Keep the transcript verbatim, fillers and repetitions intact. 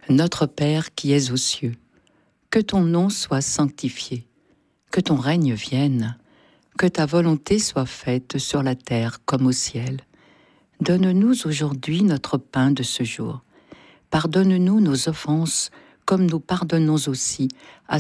Notre Père qui es aux cieux, que ton nom soit sanctifié, que ton règne vienne, que ta volonté soit faite sur la terre comme au ciel. Donne-nous aujourd'hui notre pain de ce jour. Pardonne-nous nos offenses, comme nous pardonnons aussi à